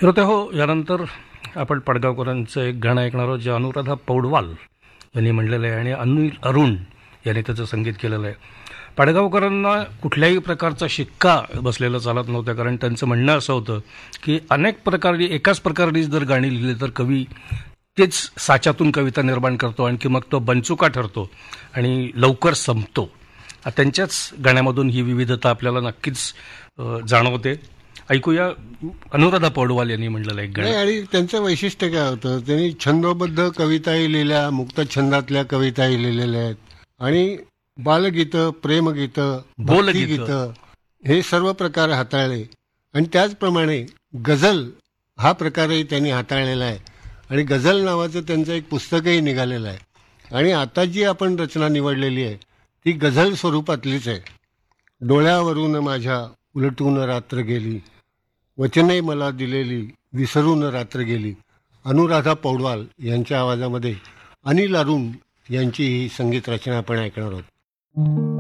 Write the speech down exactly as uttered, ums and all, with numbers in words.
श्रोते हो, यानंतर आपण पडगावकरांचं एक गाणं ऐकणार आहोत जे अनुराधा पौडवाल यांनी म्हणलेलं आहे आणि अनिल अरुण यांनी त्याचं संगीत केलेलं आहे. पडगावकरांना कुठल्याही प्रकारचा शिक्का बसलेला चालत नव्हता, कारण त्यांचं म्हणणं असं होतं की अनेक प्रकारे एकाच प्रकारची जर गाणी लिहिली तर कवी तेच साच्यातून कविता निर्माण करतो, आणखी मग तो बनचुका ठरतो आणि लवकर संपतो. त्यांच्याच गाण्यामधून ही विविधता आपल्याला नक्कीच जाणवते. ऐकूया अनुराधा पौडवाल यांनी म्हणलेलं एक गाणं. आणि त्यांचं वैशिष्ट्य काय होतं, त्यांनी छंदोबद्ध कविताही लिहिल्या, मुक्त छंदातल्या कविताही लिहिलेल्या आहेत आणि बालगीतं, प्रेमगीतं, भक्तिगीतं हे सर्व प्रकार हाताळले आणि त्याचप्रमाणे गझल हा प्रकारही त्यांनी हाताळलेला आहे आणि गझल नावाचं त्यांचं एक पुस्तकही निघालेलं आहे. आणि आता जी आपण रचना निवडलेली आहे ती गझल स्वरूपातलीच आहे. डोळ्यावरून माझ्या उलटून रात्र गेली, वचने मला दिलेली विसरून रात्र गेली. अनुराधा पौडवाल यांच्या आवाजामध्ये अनिल अरुण यांची ही संगीत रचना आपण ऐकणार आहोत.